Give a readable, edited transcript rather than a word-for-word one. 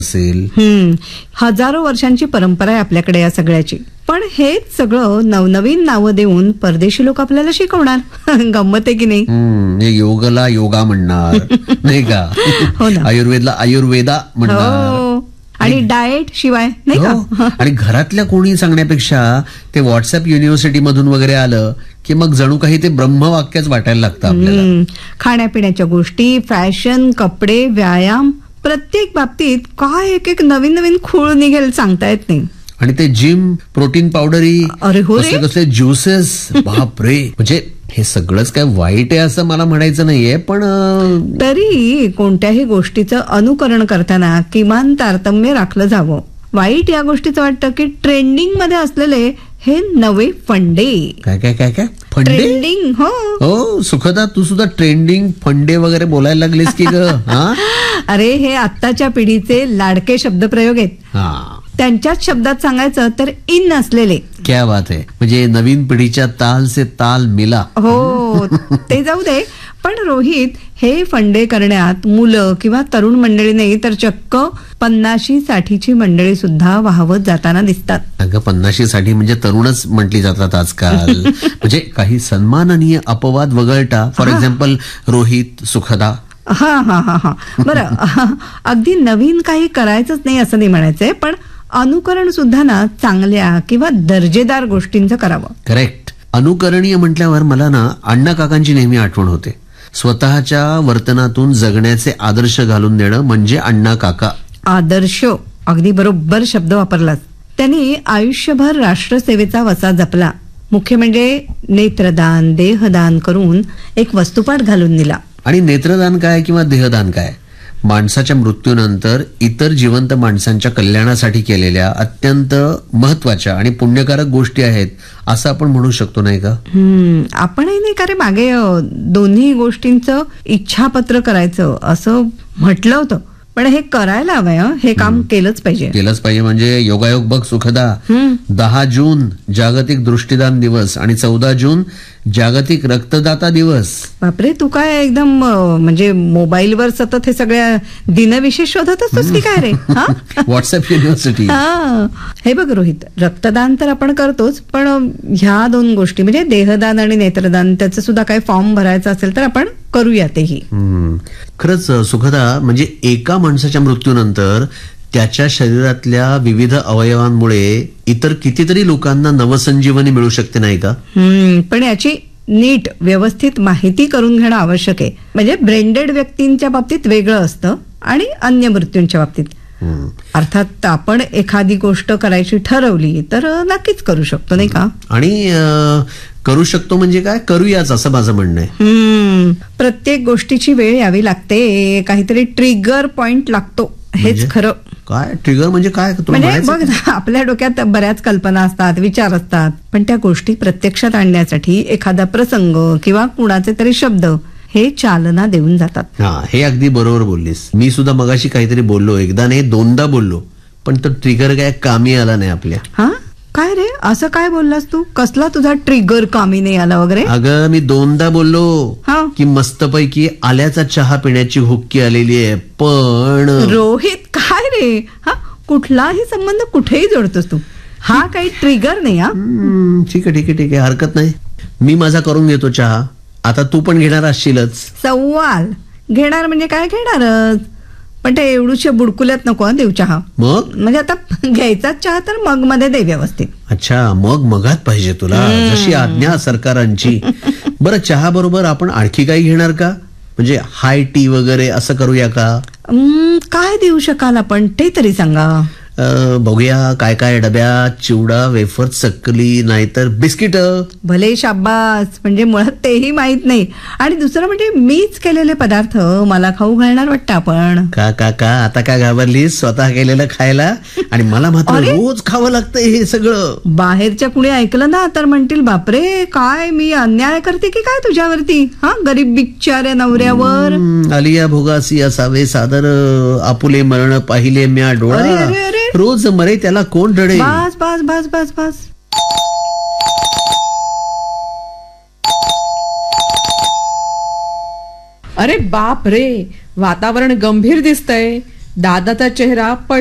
असेल. हजारो वर्षांची परंपरा आहे आपल्याकडे या सगळ्याची. पण हेच सगळं नवनवीन नावं देऊन परदेशी लोक आपल्याला शिकवणार. गंमत आहे की नाही? योगला योगा म्हणणार नाही का? हो ना. आयुर्वेदला आयुर्वेदा म्हणणार. आणि डाएट शिवाय नाही का? आणि घरातल्या कोणी सांगण्यापेक्षा ते व्हॉट्सअप युनिव्हर्सिटी मधून वगैरे आलं की मग जणू काही ते ब्रह्मवाक्यच वाटायला लागतं आपल्याला. खाण्यापिण्याच्या गोष्टी, फॅशन, कपडे, व्यायाम, प्रत्येक बाबतीत काय एक एक नवीन नवीन खूळ निघेल सांगता येत नाही. आणि ते जिम, प्रोटीन पावडरी, कसले कसले ज्युसेस, बापरे. म्हणजे हे सगळंच काय वाईट आहे असं मला म्हणायचं नाहीये, पण तरी कोणत्याही गोष्टीचं अनुकरण करताना किमान तारतम्य राखलं जावं. वाईट या गोष्टीचं वाटतं की ट्रेंडिंग मध्ये असलेले हे नवे फंडे. काय काय काय काय फंडे? ट्रेंडिंग. हो सुखदा, तू सुद्धा ट्रेंडिंग फंडे वगैरे बोलायला लागलीस की ग? अरे हे आत्ताच्या पिढीचे लाडके शब्दप्रयोग आहेत. त्यांच्याच शब्दात सांगायचं तर इन असलेले. क्या बात आहे. म्हणजे नवीन पिढीच्या ताल से ताल मिला. हो ते जाऊ दे. पण रोहित, हे फंडे करण्यात मुलं किंवा तरुण मंडळी नाही तर चक्क 50-60ची मंडळी सुद्धा वाहवत जाताना दिसतात. अगं 50-60 म्हणजे तरुणच म्हटली जातात आजकाल. म्हणजे काही सन्माननीय अपवाद वगळता, फॉर एक्झाम्पल रोहित, सुखदा. हा बरं. अगदी नवीन काही करायचंच नाही असं नाही म्हणायचंय, पण अनुकरण सुद्धा ना चांगल्या किंवा दर्जेदार गोष्टींचं करावं. करेक्ट. अनुकरणीय म्हटल्यावर मला ना अण्णा काकांची नेहमी आठवण होते. स्वतःच्या वर्तनातून जगण्याचे आदर्श घालून देणं म्हणजे अण्णा काका. आदर्श, अगदी बरोबर शब्द वापरलास. त्यांनी आयुष्यभर राष्ट्रसेवेचा वसा जपला. मुख्य म्हणजे नेत्रदान, देहदान करून एक वस्तुपाठ घालून दिला. आणि नेत्रदान काय किंवा देहदान काय? माणसाच्या मृत्यूनंतर इतर जिवंत माणसांच्या कल्याणासाठी केलेल्या अत्यंत महत्वाच्या आणि पुण्यकारक गोष्टी आहेत असं आपण म्हणू शकतो, नाही का? आपणही नाही का रे मागे दोन्ही गोष्टींचं इच्छापत्र करायचं असं म्हटलं होतं. पण हे करायला हवंय. हे काम केलंच पाहिजे. म्हणजे योगायोग बघ सुखदा. 10 जून जागतिक दृष्टिदान दिवस आणि 14 जून जागतिक रक्तदाता दिवस. बापरे, तू काय एकदम म्हणजे मोबाईलवर सतत हे सगळ्या दिनविशेष शोधत असतोस की काय रे? WhatsApp university. हे बघ रोहित, रक्तदान तर आपण करतोच, पण ह्या 2 गोष्टी म्हणजे देहदान आणि नेत्रदान, त्याचं सुद्धा काही फॉर्म भरायचा असेल तर आपण करूया तेही. खरंच सुखदा, म्हणजे एका माणसाच्या मृत्यूनंतर त्याच्या शरीरातल्या विविध अवयवांमुळे इतर कितीतरी लोकांना नवसंजीवनी मिळू शकते, नाही का? पण याची नीट व्यवस्थित माहिती करून घेणं आवश्यक आहे. म्हणजे ब्रेनडेड व्यक्तींच्या बाबतीत वेगळं असतं आणि अन्य मृत्यूंच्या बाबतीत. अर्थात आपण एखादी गोष्ट करायची ठरवली तर नक्कीच करू शकतो, नाही का? आणि करू शकतो म्हणजे काय, करूयाच असं माझं म्हणणं आहे. प्रत्येक गोष्टीची वेळ यावी लागते. काहीतरी ट्रिगर पॉइंट लागतो. हेच खरं. काय ट्रिगर म्हणजे काय? म्हणजे बघ, आपल्या डोक्यात बऱ्याच कल्पना असतात, विचार असतात, पण त्या गोष्टी प्रत्यक्षात आणण्यासाठी एखादा प्रसंग किंवा कुणाचे तरी शब्द हे चालना देऊन जातात. हे अगदी बरोबर बोललीस. मी सुद्धा मगाशी काहीतरी बोललो, एकदा नाही 2दा बोललो, पण तो ट्रिगर काय कामी आला नाही आपल्या. काय रे, असं काय बोललास तू? कसला तुझा ट्रिगर कामी नाही आला वगैरे? अगं मी 2दा बोललो की मस्तपैकी आल्याचा चहा पिण्याची हुक्की आलेली आहे. पण रोहित, काय रे, कुठलाही संबंध कुठेही जोडतोस तू. हा काही ट्रिगर नाही. ठीक आहे, हरकत नाही. मी माझा करून घेतो चहा. आता तू पण घेणार असशीलच. सवाल घेणार म्हणजे काय घेणारच, पण ते एवढूशा बुडकुल्यात नको देऊ चहा. मग म्हणजे आता घ्यायचा चहा तर मग मध्ये दे व्यवस्थित. अच्छा, मगात पाहिजे तुला, जशी आज्ञा सरकारांची. बरं, चहा बरोबर आपण आणखी काही घेणार का? म्हणजे हाय टी वगैरे असं करूया का? काय देऊ शकाल आपण ते तरी सांगा. बघूया काय काय डब्यात. चिवडा, वेफर, चकली, नाहीतर बिस्किट. भले शाब्बास, म्हणजे मुळात तेही माहित नाही. आणि दुसरं म्हणजे मीच केलेले पदार्थ मला खाऊ घालणार वाटतं आपण. का आता काय घाबरलीस स्वतः केलेलं खायला? आणि मला मात्र रोज खावं लागतंय हे सगळं. बाहेरच्या कुणी ऐकलं ना तर म्हणतील, बापरे काय मी अन्याय करते की काय तुझ्यावरती, गरीब बिचाऱ्या नवऱ्यावर. आलिया भोगासी असावे सादर, आपुले मरण पाहिले म्या डोळा, रोज मरे त्याला कोण रडे. बस बस बस बस बस. अरे बाप रे, वातावरण गंभीर दिसतंय. दादाचा चेहरा